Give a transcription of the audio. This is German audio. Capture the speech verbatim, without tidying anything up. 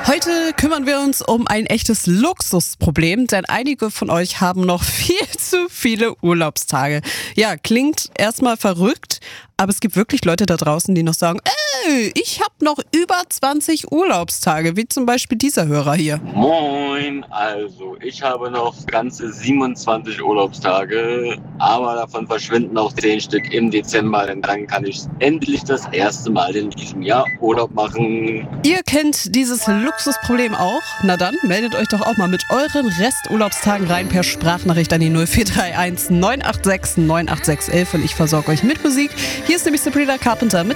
Heute kümmern wir uns um ein echtes Luxusproblem, denn einige von euch haben noch viel zu viele Urlaubstage. Ja, klingt erstmal verrückt, aber es gibt wirklich Leute da draußen, die noch sagen, ey, ich habe noch über zwanzig Urlaubstage, wie zum Beispiel dieser Hörer hier. Moin, also ich habe noch ganze siebenundzwanzig Urlaubstage, aber davon verschwinden auch zehn Stück im Dezember, denn dann kann ich endlich das erste Mal in diesem Jahr Urlaub machen. Ihr kennt dieses Luxusproblem auch? Na dann, meldet euch doch auch mal mit euren Resturlaubstagen rein per Sprachnachricht an die null vier drei eins neun acht sechs neun acht sechs eins eins und ich versorge euch mit Musik. Hier ist nämlich Sabrina Carpenter mit